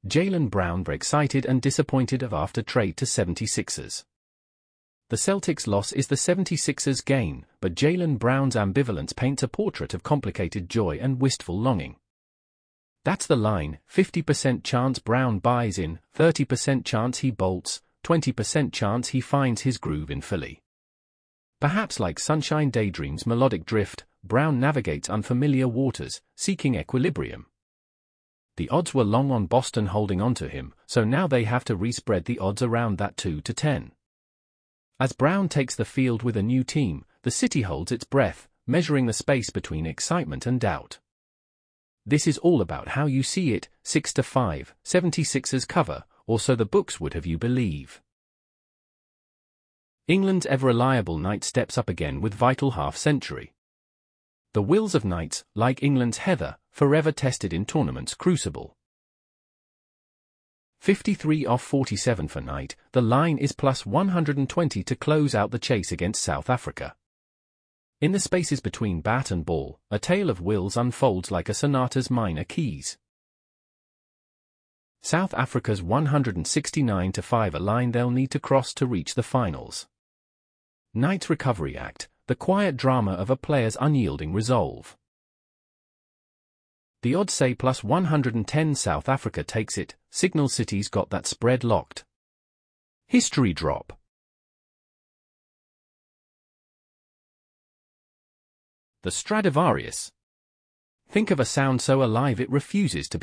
Jaylen Brown were excited and disappointed after trade to 76ers. The Celtics' loss is the 76ers' gain, but Jaylen Brown's ambivalence paints a portrait of complicated joy and wistful longing. That's the line: 50% chance Brown buys in, 30% chance he bolts, 20% chance he finds his groove in Philly. Perhaps like Sunshine Daydream's melodic drift, Brown navigates unfamiliar waters, seeking equilibrium. The odds were long on Boston holding onto him, so now they have to respread the odds around that 2-10. As Brown takes the field with a new team, the city holds its breath, measuring the space between excitement and doubt. This is all about how you see it. 6-5, 76ers cover, or so the books would have you believe. England's ever-reliable Knight steps up again with vital half-century. The wills of Knights, like England's Heather, forever tested in tournament's crucible. 53 off 47 for Knight, the line is plus 120 to close out the chase against South Africa. In the spaces between bat and ball, a tale of wills unfolds like a sonata's minor keys. South Africa's 169-5 a line they'll need to cross to reach the finals. Knight's recovery act, the quiet drama of a player's unyielding resolve. The odds say plus 110 South Africa takes it. Signal City's got that spread locked. History drop. The Stradivarius. Think of a sound so alive it refuses to be